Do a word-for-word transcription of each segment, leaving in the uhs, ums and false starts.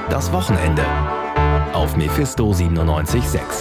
Das Wochenende auf Mephisto siebenundneunzig Komma sechs.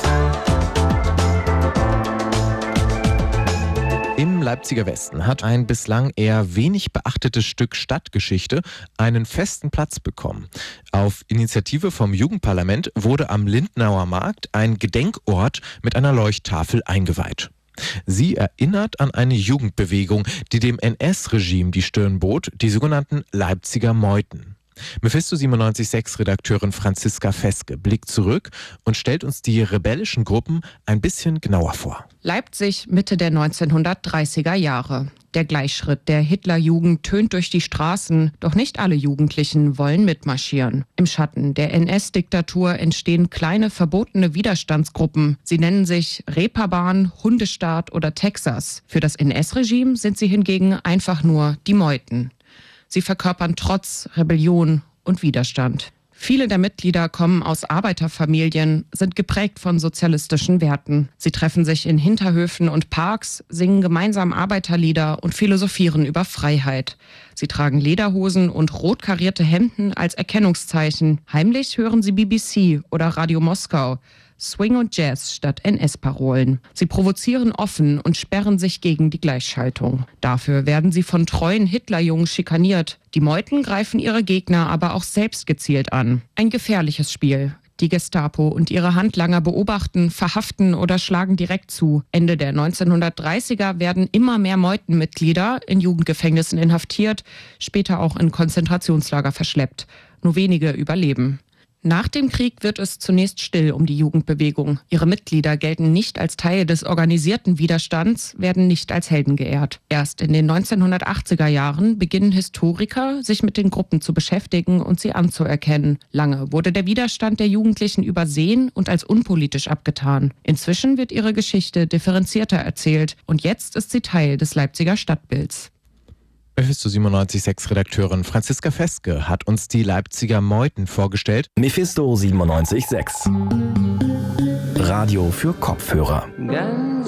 Im Leipziger Westen hat ein bislang eher wenig beachtetes Stück Stadtgeschichte einen festen Platz bekommen. Auf Initiative vom Jugendparlament wurde am Lindenauer Markt ein Gedenkort mit einer Leuchttafel eingeweiht. Sie erinnert an eine Jugendbewegung, die dem N S-Regime die Stirn bot, die sogenannten Leipziger Meuten. Mephisto siebenundneunzig Komma sechs Redakteurin Franziska Feske blickt zurück und stellt uns die rebellischen Gruppen ein bisschen genauer vor. Leipzig Mitte der neunzehnhundertdreißiger Jahre. Der Gleichschritt der Hitlerjugend tönt durch die Straßen, doch nicht alle Jugendlichen wollen mitmarschieren. Im Schatten der N S-Diktatur entstehen kleine verbotene Widerstandsgruppen. Sie nennen sich Reeperbahn, Hundestaat oder Texas. Für das N S-Regime sind sie hingegen einfach nur die Meuten. Sie verkörpern Trotz, Rebellion und Widerstand. Viele der Mitglieder kommen aus Arbeiterfamilien, sind geprägt von sozialistischen Werten. Sie treffen sich in Hinterhöfen und Parks, singen gemeinsam Arbeiterlieder und philosophieren über Freiheit. Sie tragen Lederhosen und rot karierte Hemden als Erkennungszeichen. Heimlich hören sie B B C oder Radio Moskau. Swing und Jazz statt N S-Parolen. Sie provozieren offen und sperren sich gegen die Gleichschaltung. Dafür werden sie von treuen Hitlerjungen schikaniert. Die Meuten greifen ihre Gegner aber auch selbst gezielt an. Ein gefährliches Spiel. Die Gestapo und ihre Handlanger beobachten, verhaften oder schlagen direkt zu. Ende der neunzehnhundertdreißiger werden immer mehr Meutenmitglieder in Jugendgefängnissen inhaftiert, später auch in Konzentrationslager verschleppt. Nur wenige überleben. Nach dem Krieg wird es zunächst still um die Jugendbewegung. Ihre Mitglieder gelten nicht als Teil des organisierten Widerstands, werden nicht als Helden geehrt. Erst in den neunzehnhundertachtziger Jahren beginnen Historiker, sich mit den Gruppen zu beschäftigen und sie anzuerkennen. Lange wurde der Widerstand der Jugendlichen übersehen und als unpolitisch abgetan. Inzwischen wird ihre Geschichte differenzierter erzählt und jetzt ist sie Teil des Leipziger Stadtbilds. Mephisto siebenundneunzig Komma sechs Redakteurin Franziska Feske hat uns die Leipziger Meuten vorgestellt. Mephisto siebenundneunzig Komma sechs. Radio für Kopfhörer.